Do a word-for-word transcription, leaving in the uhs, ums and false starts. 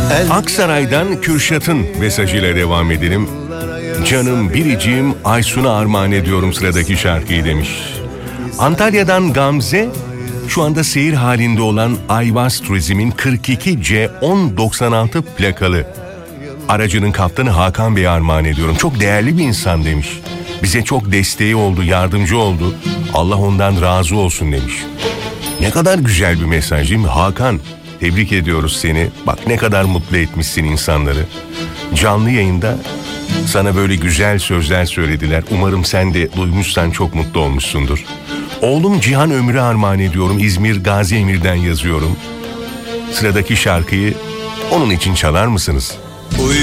Aksaray'dan Kürşat'ın mesajıyla devam edelim. Canım biriciğim Aysun'a armağan ediyorum sıradaki şarkıyı demiş. Antalya'dan Gamze, şu anda seyir halinde olan Ayvaz Turizm'in kırk iki C on doksan altı plakalı aracının kaptanı Hakan Bey'e armağan ediyorum. Çok değerli bir insan demiş. Bize çok desteği oldu, yardımcı oldu. Allah ondan razı olsun demiş. Ne kadar güzel bir mesaj değil mi? Hakan, tebrik ediyoruz seni. Bak ne kadar mutlu etmişsin insanları. Canlı yayında sana böyle güzel sözler söylediler. Umarım sen de duymuşsan çok mutlu olmuşsundur. Oğlum Cihan Ömür'e armağan ediyorum. İzmir Gazi Emir'den yazıyorum. Sıradaki şarkıyı onun için çalar mısınız?